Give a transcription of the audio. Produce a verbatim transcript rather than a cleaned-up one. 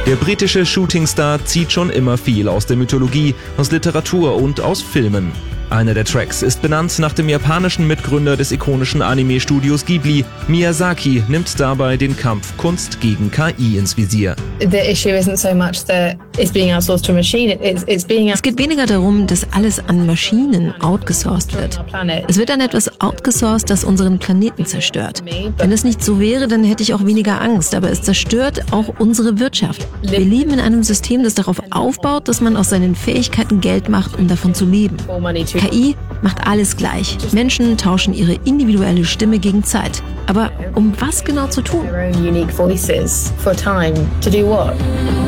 Der britische Shootingstar zieht schon immer viel aus der Mythologie, aus Literatur und aus Filmen. Einer der Tracks ist benannt nach dem japanischen Mitgründer des ikonischen Anime-Studios Ghibli. Miyazaki nimmt dabei den Kampf Kunst gegen K I ins Visier. Es geht weniger darum, dass alles an Maschinen outgesourced wird. Es wird an etwas outgesourced, das unseren Planeten zerstört. Wenn es nicht so wäre, dann hätte ich auch weniger Angst, aber es zerstört auch unsere Wirtschaft. Wir leben in einem System, das darauf aufbaut, dass man aus seinen Fähigkeiten Geld macht, um davon zu leben. K I macht alles gleich. Menschen tauschen ihre individuelle Stimme gegen Zeit. Aber um was genau zu tun? Unique voices for time to do what?